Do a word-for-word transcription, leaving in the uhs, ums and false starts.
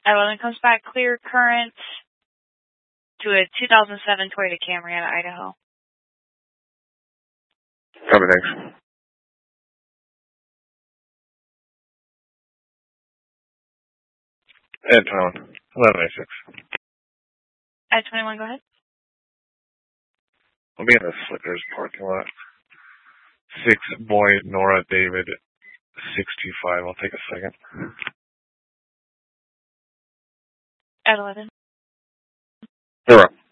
At eleven comes back clear current to a two thousand seven Toyota Camry out of Idaho. Copy, thanks. Ed twenty-one, eleven eighty-six. Ed twenty-one, go ahead. I'll be in the Slickers parking lot. Six Boy Nora David six two five. I'll take a second. At eleven. Nora.